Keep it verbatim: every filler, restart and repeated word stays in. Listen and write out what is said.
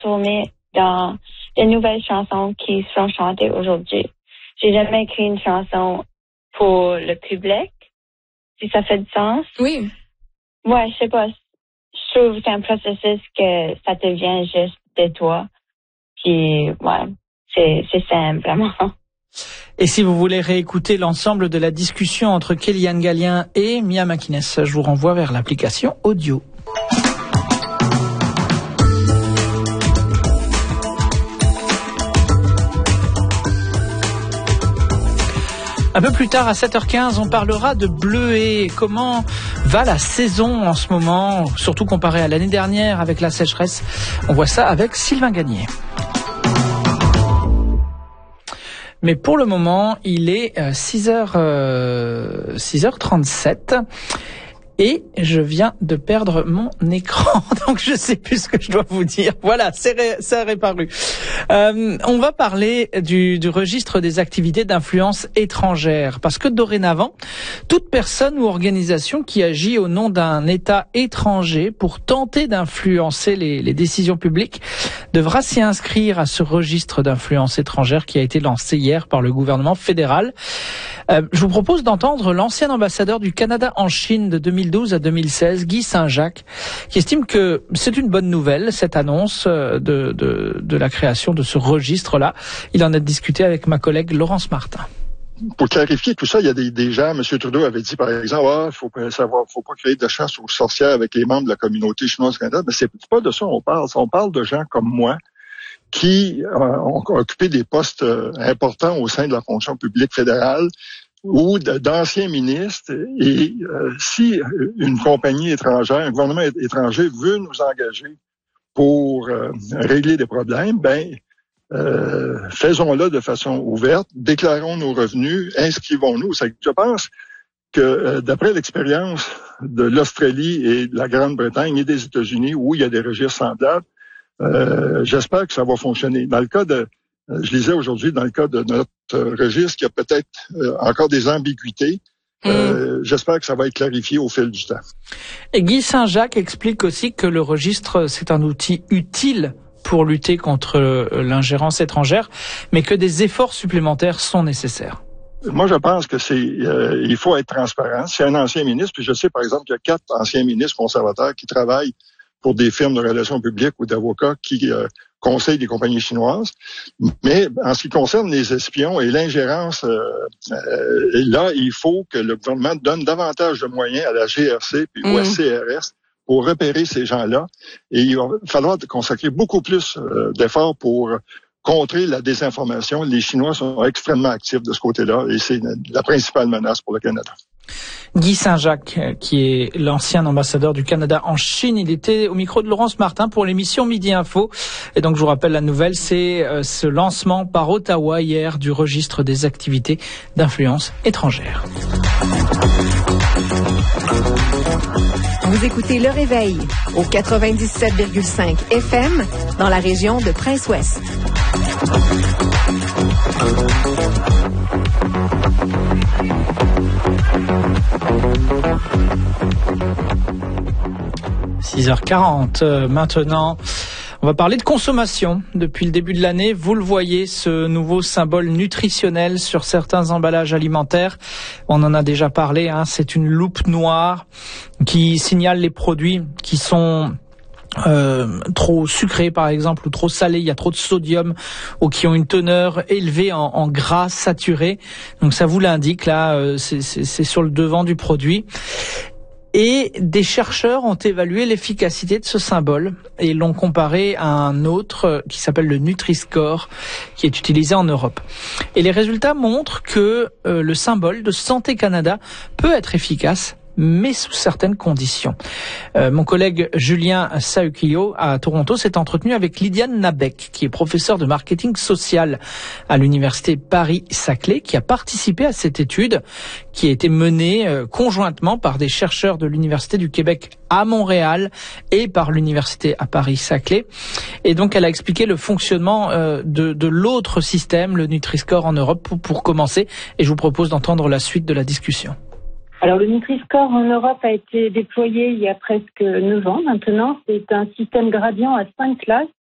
tourné dans les nouvelles chansons qui sont chantées aujourd'hui. J'ai jamais écrit une chanson pour le public, si ça fait du sens. Oui. Ouais, je sais pas. Je trouve que c'est un processus que ça te vient juste de toi. Puis, ouais, c'est, c'est simple, vraiment. Et si vous voulez réécouter l'ensemble de la discussion entre Kellyanne Gallien et Mia McInnes, je vous renvoie vers l'application audio. Un peu plus tard, à sept heures quinze, on parlera de bleuets. Comment va la saison en ce moment, surtout comparé à l'année dernière avec la sécheresse? On voit ça avec Sylvain Gagné. Mais pour le moment, il est six heures, euh, six heures trente-sept. Et je viens de perdre mon écran, donc je sais plus ce que je dois vous dire. Voilà, c'est ré, ça a réparu. Euh, on va parler du, du registre des activités d'influence étrangère, parce que dorénavant, toute personne ou organisation qui agit au nom d'un État étranger pour tenter d'influencer les, les décisions publiques devra s'y inscrire à ce registre d'influence étrangère qui a été lancé hier par le gouvernement fédéral. Euh, je vous propose d'entendre l'ancien ambassadeur du Canada en Chine de deux mille douze à deux mille seize, Guy Saint-Jacques, qui estime que c'est une bonne nouvelle, cette annonce de, de, de la création de ce registre-là. Il en a discuté avec ma collègue Laurence Martin. Pour clarifier tout ça, il y a des, des gens, M. Trudeau avait dit, par exemple, ah, faut pas savoir, faut pas créer de chasse aux sorcières avec les membres de la communauté chinoise du Canada. Mais c'est pas de ça on parle. On parle de gens comme moi qui euh, ont occupé des postes euh, importants au sein de la fonction publique fédérale ou de, d'anciens ministres. Et euh, si une compagnie étrangère, un gouvernement étranger veut nous engager pour euh, régler des problèmes, ben euh, faisons-le de façon ouverte, déclarons nos revenus, inscrivons-nous. Je pense que euh, d'après l'expérience de l'Australie et de la Grande-Bretagne et des États-Unis, où il y a des registres semblables, Euh, j'espère que ça va fonctionner. Dans le cas de, euh, je lisais aujourd'hui, dans le cas de notre euh, registre, il y a peut-être euh, encore des ambiguïtés. Euh, mmh. J'espère que ça va être clarifié au fil du temps. Et Guy Saint-Jacques explique aussi que le registre, c'est un outil utile pour lutter contre l'ingérence étrangère, mais que des efforts supplémentaires sont nécessaires. Moi, je pense que c'est, euh, il faut être transparent. C'est un ancien ministre, puis je sais, par exemple, qu'il y a quatre anciens ministres conservateurs qui travaillent pour des firmes de relations publiques ou d'avocats qui euh, conseillent des compagnies chinoises. Mais en ce qui concerne les espions et l'ingérence, euh, euh, là, il faut que le gouvernement donne davantage de moyens à la G R C puis mmh. au S C R S pour repérer ces gens-là. Et il va falloir consacrer beaucoup plus euh, d'efforts pour contrer la désinformation. Les Chinois sont extrêmement actifs de ce côté-là et c'est la principale menace pour le Canada. Guy Saint-Jacques, qui est l'ancien ambassadeur du Canada en Chine, il était au micro de Laurence Martin pour l'émission Midi Info. Et donc je vous rappelle la nouvelle, c'est euh, ce lancement par Ottawa hier du registre des activités d'influence étrangère. Vous écoutez Le Réveil au quatre-vingt-dix-sept virgule cinq F M dans la région de Prince-Ouest. six heures quarante euh, maintenant. On va parler de consommation. Depuis le début de l'année, vous le voyez, ce nouveau symbole nutritionnel sur certains emballages alimentaires. On en a déjà parlé, hein, c'est une loupe noire qui signale les produits qui sont Euh, trop sucrés par exemple ou trop salés, il y a trop de sodium ou qui ont une teneur élevée en, en gras saturé. Donc ça vous l'indique là, euh, c'est, c'est, c'est sur le devant du produit. Et des chercheurs ont évalué l'efficacité de ce symbole et l'ont comparé à un autre qui s'appelle le Nutri-Score, qui est utilisé en Europe. Et les résultats montrent que euh, le symbole de Santé Canada peut être efficace, mais sous certaines conditions. Euh, mon collègue Julien Saukio à Toronto s'est entretenu avec Lydiane Nabec, qui est professeure de marketing social à l'université Paris-Saclay, qui a participé à cette étude qui a été menée euh, conjointement par des chercheurs de l'Université du Québec à Montréal et par l'université à Paris-Saclay. Et donc, elle a expliqué le fonctionnement euh, de, de l'autre système, le Nutri-Score en Europe, pour, pour commencer. Et je vous propose d'entendre la suite de la discussion. Alors, le Nutri-Score en Europe a été déployé il y a presque neuf ans maintenant. C'est un système gradient à cinq classes